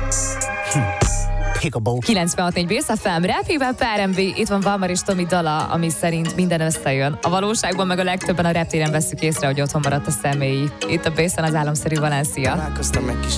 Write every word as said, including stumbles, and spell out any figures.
kilencvenhat négy Bérsz ef em, Rap Hip Hop er em bé, itt van Valmar és Tomi dala, ami szerint minden összejön. A valóságban meg a legtöbben a reptéren veszük észre, hogy otthon maradt a személyi. Itt a Bészen az államszerű Valencia. Találkoztam egy kis